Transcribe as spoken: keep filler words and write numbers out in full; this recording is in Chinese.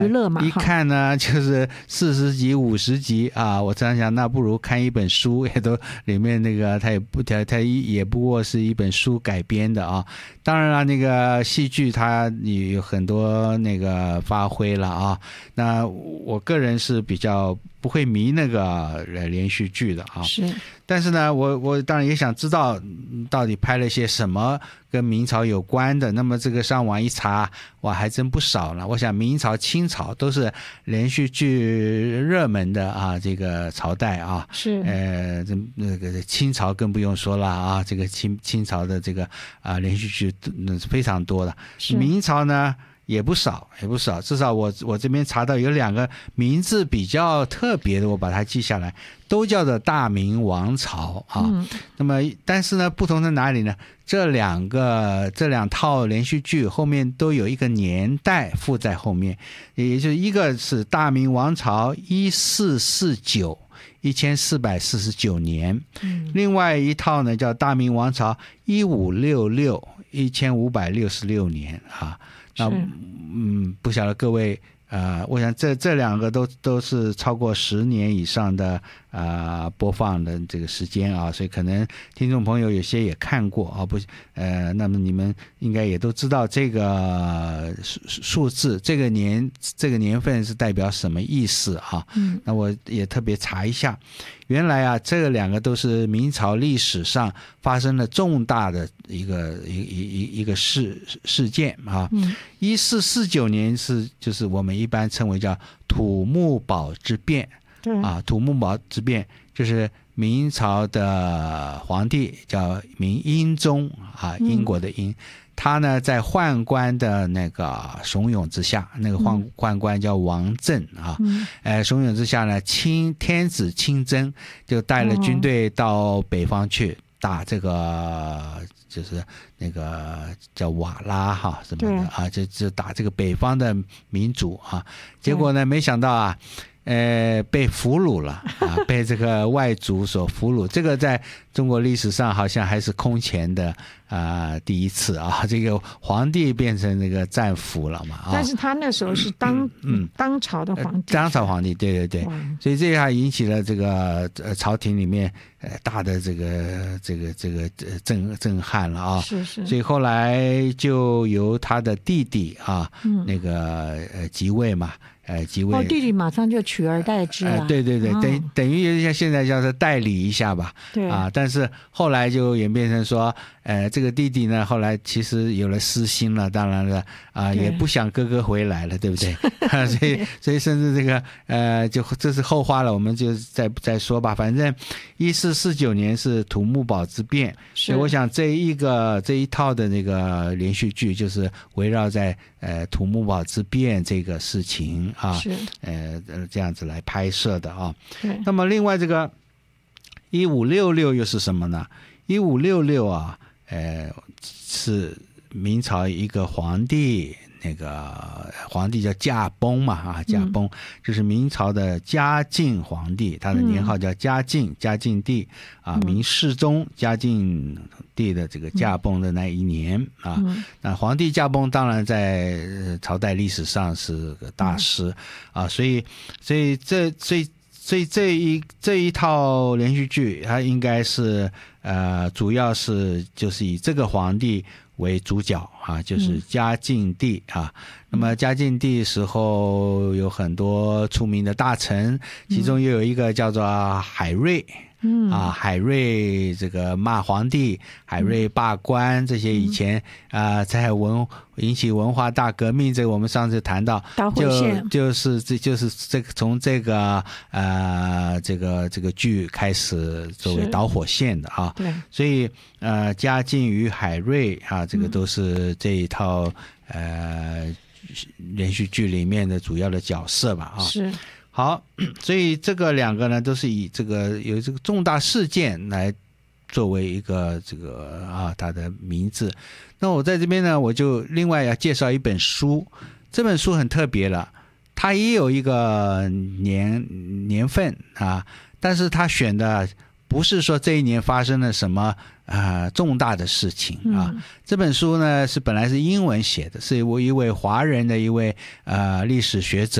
娱乐嘛， 一看呢就是四十集五十集啊，我常想那不如看一本书，也都里面那个它也不它它也不过是一本书改编的啊。当然了，那个戏剧它有很多那个发挥了啊。那我个人是比较不会迷那个连续剧的啊。 是。 但是呢，我我当然也想知道到底拍了些什么跟明朝有关的。那么这个上网一查，哇，还真不少了。我想明朝、清朝都是连续剧热门的啊，这个朝代啊。 是。 呃，这那个清朝更不用说了啊，这个清清朝的这个啊连续剧那是非常多的。明朝呢？也不少，也不少，至少我我这边查到有两个名字比较特别的，我把它记下来，都叫做大明王朝啊。嗯、那么，但是呢，不同在哪里呢？这两个这两套连续剧后面都有一个年代附在后面，也就是一个是大明王朝一四四九。一千四百四十九年，嗯、另外一套呢叫大明王朝一五六六一千五百六十六年啊。那嗯，不晓得各位呃，我想这这两个都都是超过十年以上的啊、呃、播放的这个时间啊，所以可能听众朋友有些也看过啊，不呃，那么你们应该也都知道这个数数字，这个年这个年份是代表什么意思啊？嗯，那我也特别查一下。原来啊，这两个都是明朝历史上发生了重大的一个一一一个事事件啊。嗯，一四四九年是就是我们一般称为叫土木堡之变。对啊，土木堡之变就是明朝的皇帝叫明英宗啊，英国的英。嗯，他呢在宦官的那个怂恿之下，那个宦宦官叫王振啊，嗯、呃怂恿之下呢，亲天子亲征就带了军队到北方去打这个，就是那个叫瓦剌哈什么的啊，就就打这个北方的民族啊，结果呢没想到啊。呃，被俘虏了啊，被这个外族所俘虏，这个在中国历史上好像还是空前的啊、呃、第一次啊，这个皇帝变成那个战俘了嘛啊。 但是他那时候是当嗯当朝的皇帝， 当朝皇帝，对对对，所以这下引起了这个呃朝廷里面呃大的这个这个这个震震撼了啊。 是是。 所以后来就由他的弟弟啊，嗯、那个呃即位嘛。呃，即位， 哦，弟弟马上就取而代之了。 呃、对对对，哦、等等于像现在叫做代理一下吧。 对啊，但是后来就演变成说，呃，这个弟弟呢，后来其实有了私心了，当然了，啊，也不想哥哥回来了，对不对？啊、所以所以甚至这个呃，就这是后话了，我们就再再说吧。反正一四四九年是土木堡之变，所以我想这一个这一套的那个连续剧就是围绕在呃土木堡之变这个事情。啊，是呃这样子来拍摄的啊。那么另外这个一五六六又是什么呢？一五六六啊，呃是明朝一个皇帝，那个皇帝叫驾崩嘛啊，驾崩、嗯、就是明朝的嘉靖皇帝，他的年号叫嘉靖，嘉靖帝啊，明世宗嘉靖帝的这个驾崩的那一年、嗯、啊，那皇帝驾崩当然在朝代历史上是个大事、嗯、啊，所以所以这所以所以这一这一套连续剧，它应该是呃主要是就是以这个皇帝为主角啊，就是嘉靖帝啊。嗯、那么嘉靖帝时候有很多出名的大臣，其中又有一个叫做海瑞。嗯啊，海瑞这个骂皇帝，海瑞罢官，这些以前啊、呃、在文引起文化大革命，这个我们上次谈到，就就是这就是这个从这个呃这个这个剧开始作为导火线的啊，对，所以呃嘉靖与海瑞啊，这个都是这一套、嗯、呃连续剧里面的主要的角色吧啊， 是。 好，所以这个两个呢，都是以这个有这个重大事件来作为一个这个啊它的名字。那我在这边呢，我就另外要介绍一本书，这本书很特别了，它也有一个年年份啊，但是它选的不是说这一年发生了什么呃重大的事情啊。嗯、这本书呢是本来是英文写的，是我一位华人的一位呃历史学者